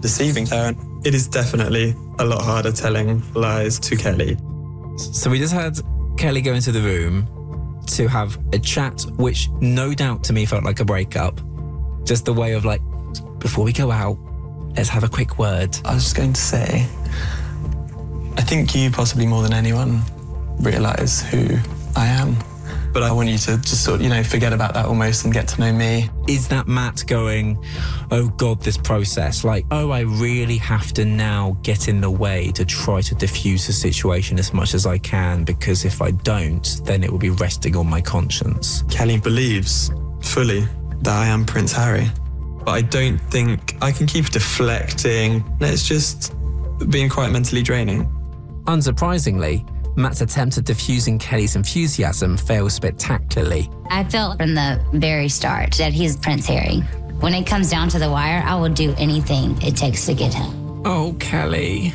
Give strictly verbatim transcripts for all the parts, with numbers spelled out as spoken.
deceiving her. It is definitely a lot harder telling lies to Kelly. So we just had Kelly go into the room to have a chat, which no doubt to me felt like a breakup. Just the way of like, before we go out, let's have a quick word. I was just going to say, I think you possibly more than anyone realise who I am. But I want you to just sort of, you know, forget about that almost and get to know me. Is that Matt going, oh God, this process? Like, oh, I really have to now get in the way to try to diffuse the situation as much as I can, because if I don't, then it will be resting on my conscience. Kelly believes fully that I am Prince Harry. But I don't think I can keep deflecting. It's just been quite mentally draining. Unsurprisingly, Matt's attempt at diffusing Kelly's enthusiasm fails spectacularly. I felt from the very start that he's Prince Harry. When it comes down to the wire, I will do anything it takes to get him. Oh, Kelly.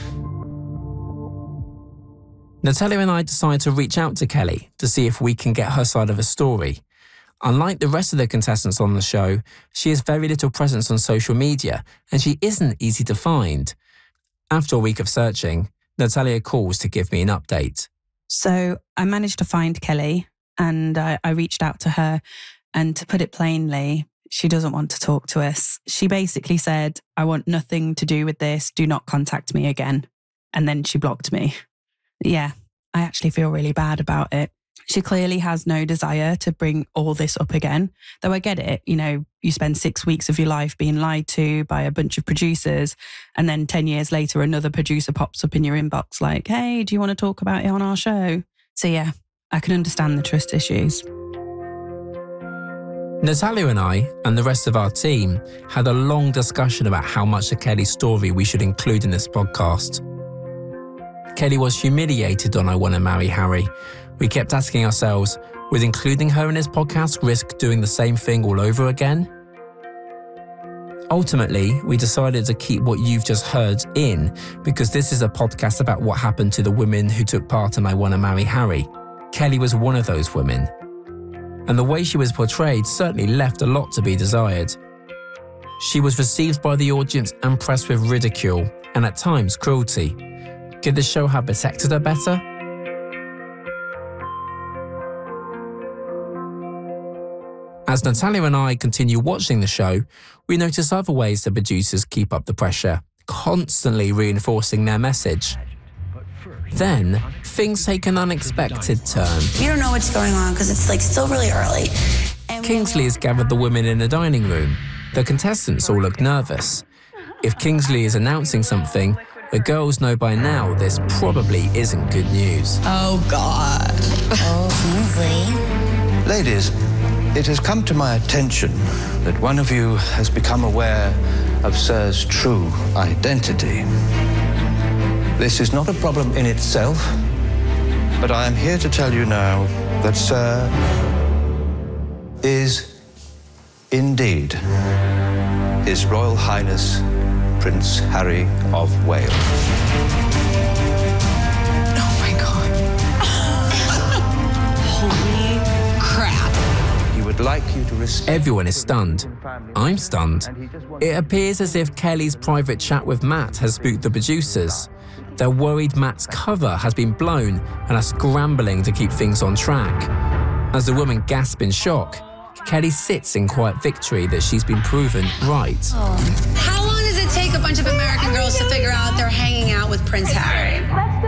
Natalia and I decide to reach out to Kelly to see if we can get her side of the story. Unlike the rest of the contestants on the show, she has very little presence on social media, and she isn't easy to find. After a week of searching, Natalia calls to give me an update. So I managed to find Kelly, and I, I reached out to her, and to put it plainly, she doesn't want to talk to us. She basically said, I want nothing to do with this. Do not contact me again. And then she blocked me. Yeah, I actually feel really bad about it. She clearly has no desire to bring all this up again. Though I get it, you know, you spend six weeks of your life being lied to by a bunch of producers, and then ten years later, another producer pops up in your inbox like, hey, do you want to talk about it on our show? So yeah, I can understand the trust issues. Natalia and I, and the rest of our team, had a long discussion about how much of Kelly's story we should include in this podcast. Kelly was humiliated on I Want to Marry Harry. We kept asking ourselves, would including her in this podcast risk doing the same thing all over again? Ultimately, we decided to keep what you've just heard in, because this is a podcast about what happened to the women who took part in I Want to Marry Harry. Kelly was one of those women. And the way she was portrayed certainly left a lot to be desired. She was received by the audience and press with ridicule, and at times cruelty. Could the show have protected her better? As Natalia and I continue watching the show, we notice other ways the producers keep up the pressure, constantly reinforcing their message. Then, things take an unexpected turn. We don't know what's going on because it's like still really early. And Kingsley has gathered the women in the dining room. The contestants all look nervous. If Kingsley is announcing something, the girls know by now this probably isn't good news. Oh, God. Oh, Kingsley. Ladies, it has come to my attention that one of you has become aware of Sir's true identity. This is not a problem in itself, but I am here to tell you now that Sir is indeed His Royal Highness Prince Harry of Wales. Oh, my God. Holy crap. He would like you to respect... Everyone is stunned. I'm stunned. It appears as if Kelly's private chat with Matt has spooked the producers. They're worried Matt's cover has been blown and are scrambling to keep things on track. As the woman gasps in shock, Kelly sits in quiet victory that she's been proven right. Oh. How long does it take a bunch of American girls to figure out they're hanging out with Prince Harry?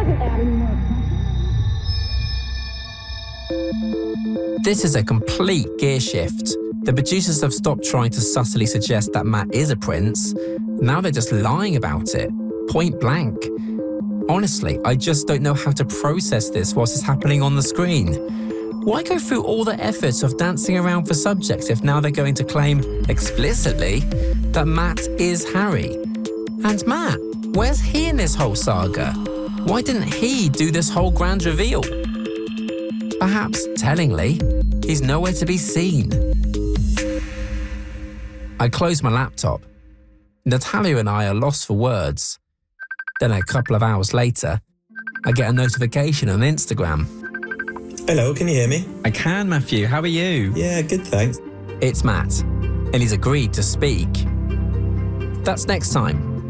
This is a complete gear shift. The producers have stopped trying to subtly suggest that Matt is a prince. Now they're just lying about it, point blank. Honestly, I just don't know how to process this whilst it's happening on the screen. Why go through all the effort of dancing around for subjects if now they're going to claim, explicitly, that Matt is Harry? And Matt, where's he in this whole saga? Why didn't he do this whole grand reveal? Perhaps, tellingly, he's nowhere to be seen. I close my laptop. Natalia and I are lost for words. Then a couple of hours later, I get a notification on Instagram. Hello, can you hear me? I can, Matthew. How are you? Yeah, good, thanks. It's Matt, and he's agreed to speak. That's next time